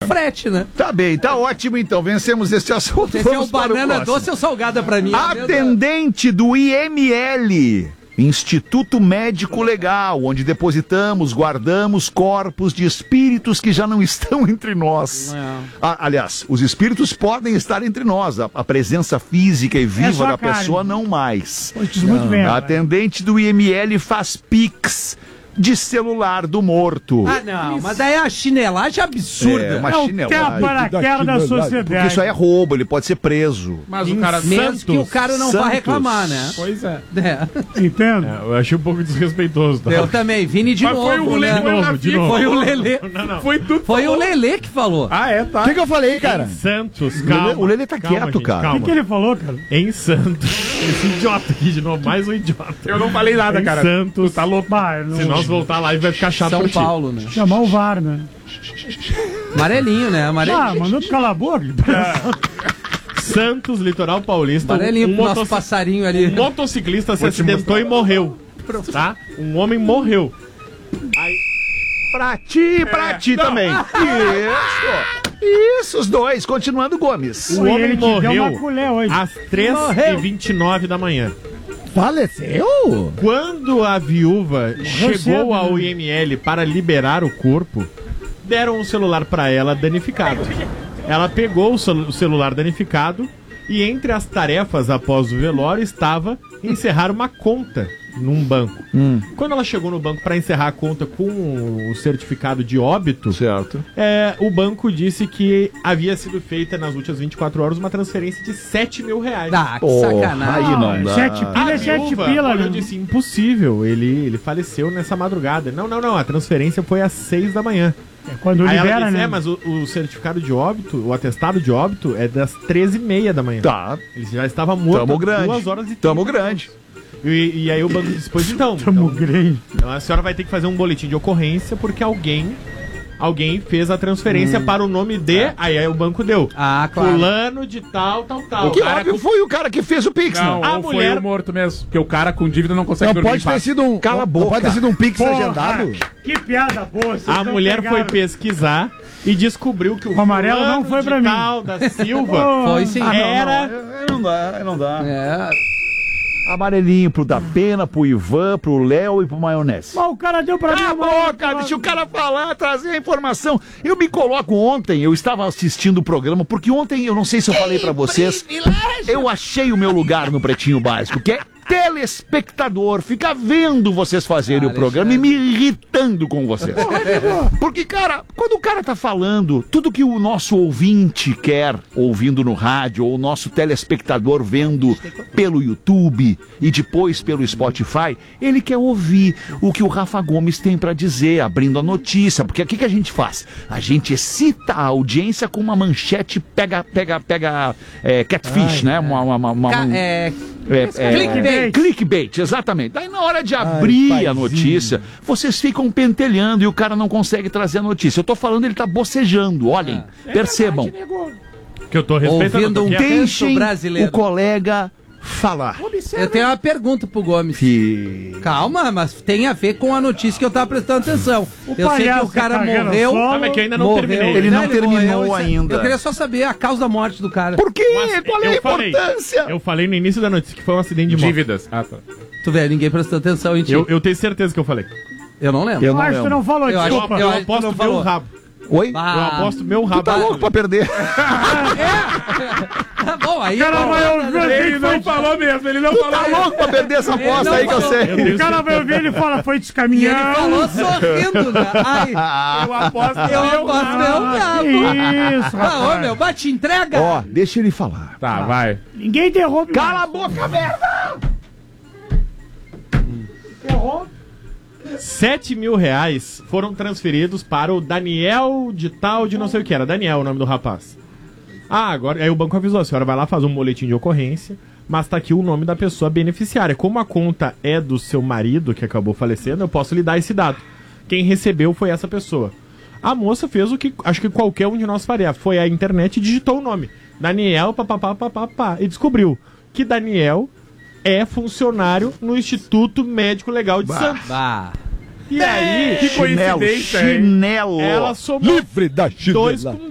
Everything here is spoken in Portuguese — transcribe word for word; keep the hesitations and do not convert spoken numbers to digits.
frete, né? Tá bem, tá ótimo então. Vencemos este assunto. Esse é o banana doce ou salgada pra mim? Atendente do I M L, Instituto Médico Legal, onde depositamos, guardamos corpos de espíritos que já não estão entre nós. Ah, aliás, os espíritos podem estar entre nós, a, a presença física e viva É da carne. pessoa não mais. Pois, muito bem, A atendente do I M L faz pix de celular do morto. Ah, não, mas daí é a chinelagem absurda. É uma É o chinelagem. tapa na cara da sociedade. Porque isso aí é roubo, ele pode ser preso. Mas o cara Menos Santos, que o cara não Santos. vai reclamar, né? Pois é. É. Entendo. É, eu achei um pouco desrespeitoso, tá? Eu também, Vini de Mas novo, foi o né? Lelê, de novo, de novo. Foi o Lelê. Não, não. Foi tudo. Foi o Lelê que falou. Ah, é, tá. O que, que eu falei, cara? Em Santos, O calma. Lelê- o Lelê tá calma, quieto, gente, cara. O Calma. que, que ele falou, cara? Em Santos. Esse idiota aqui de novo, mais um idiota. Eu não falei nada, Em cara. Santos. Tá louco. Bah, eu não- Se nós voltar lá, vai ficar chato São pra ti. Paulo, né? Chamar o V A R, né? Amarelinho, né? Amarelinho. Ah, mandou tu calar a boca. Santos, litoral paulista. Amarelinho um pro nosso motoci- passarinho ali. um motociclista se Vou te acidentou e morreu. Tá? Um homem morreu. Aí, Pra ti, pra ti também. Isso. Isso, os dois. Continuando, Gomes. o Oi, homem ele te deu morreu uma colher hoje. às três e vinte e nove da manhã. Faleceu? Quando a viúva chegou cedo, ao né? I M L para liberar o corpo, deram um celular para ela danificado. Ela pegou o cel- o celular danificado e entre as tarefas após o velório estava encerrar uma conta num banco. Quando ela chegou no banco para encerrar a conta com o certificado de óbito, Certo. é, o banco disse que havia sido feita nas últimas vinte e quatro horas uma transferência de sete mil reais. Ah, que Porra, sacanagem. aí não dá. Sete A pila é sete viúva pila, olhou né? e disse, impossível, ele, ele faleceu nessa madrugada. Não, não, não, a transferência foi às seis da manhã. É quando Aí ela libera, disse, né? é, mas o, o certificado de óbito, o atestado de óbito é das treze e meia da manhã. Tá. Ele já estava morto Tamo há grande. duas horas e Tamo trinta grande. E, e aí o banco disse, pois então, Tamo então, grande. então a senhora vai ter que fazer um boletim de ocorrência porque alguém alguém fez a transferência para o nome de... Aí, aí o banco deu. Ah, claro. Fulano de tal, tal, tal. O que Cara, óbvio foi o cara que fez o Pix, Não, né? A ou foi mulher- o morto mesmo. Porque o cara com dívida não consegue Não dormir pode em ter paz. sido um. Cala a não boca. pode ter sido um pix Porra, agendado. que piada boa. vocês A não mulher pegaram. foi pesquisar e descobriu que o, O amarelo fulano não foi de pra mim. tal da Silva Oh, Foi sim. era... Não dá, não dá. É. Amarelinho pro da Pena, pro Ivan, pro Léo e pro Maionese. Mas o cara deu pra mim. Cala a uma- boca, deixa o cara falar, trazer a informação. Eu me coloco ontem, eu estava assistindo o programa, porque ontem, eu não sei se eu falei pra vocês, eu achei o meu lugar no Pretinho Básico, que é telespectador, ficar vendo vocês fazerem Ah, o programa e me irritando com vocês. Porque, cara, quando o cara tá falando, tudo que o nosso ouvinte quer, ouvindo no rádio, ou o nosso telespectador vendo pelo YouTube e depois pelo Spotify, ele quer ouvir o que o Rafa Gomes tem pra dizer, abrindo a notícia. Porque o que, que a gente faz? A gente excita a audiência com uma manchete pega, pega, pega, é, catfish, né? Uma, uma, uma, Ca- uma- é, é, é, clickbait. Clickbait, exatamente. Daí na hora de abrir paizinho. a notícia, vocês ficam pentelhando e o cara não consegue trazer a notícia. Eu tô falando, ele tá bocejando, olhem, percebam. Que eu tô respeitando. Ouvindo um porque é- Deixem brasileiro. o colega falar. Eu tenho uma pergunta pro Gomes. Que... Calma, mas tem a ver com a notícia que eu tava prestando atenção. Eu sei que palhaço o cara tá carregando morreu. solo. Ah, mas que eu ainda não morreu. terminei. Ele não terminou morreu. ainda. Eu queria só saber a causa da morte do cara. Por quê? Mas Qual é a eu falei, importância? eu falei no início da notícia que foi um acidente de moto. Dívidas. Ah, tá. Tu vê, ninguém prestou atenção em ti. Eu, Eu, eu tenho certeza que eu falei. não lembro. Eu não Acho que tu lembro. não falou, Eu acho- desculpa. Eu, eu- aposto não meu falou. Oi? rabo. Eu Ah, aposto meu Tu rabo. tá louco pra perder? tá bom, aí. O cara vai ouvir, Ele ele não foi... falou mesmo, ele não Tu falou tá mesmo. louco pra perder essa Ele aposta não aí que eu falou. sei. tenho O cara vai ouvir, ele fala, foi E ele descaminhando. falou sorrindo, né? Ai, Eu aposto eu meu aposto meu Ah, rabo. Isso, Ah, ô rapaz. meu, bate entrega. Ó, deixa ele falar. Tá, vai. Ninguém interrompe. Cala a boca, merda! sete mil reais foram transferidos para o Daniel de tal de não sei o que era. Daniel, o nome do rapaz. Ah, agora. Aí o banco avisou: a senhora vai lá fazer um boletim de ocorrência, mas tá aqui o nome da pessoa beneficiária. Como a conta é do seu marido, que acabou falecendo, eu posso lhe dar esse dado. Quem recebeu foi essa pessoa. A moça fez o que acho que qualquer um de nós faria. Foi à internet e digitou o nome. Daniel, papapá, papapá. E descobriu que Daniel é funcionário no Instituto Médico Legal de Santos. Bah. E aí, Que Chinelo, coincidência, hein? chinelo. ela somou Livre da dois chinela. com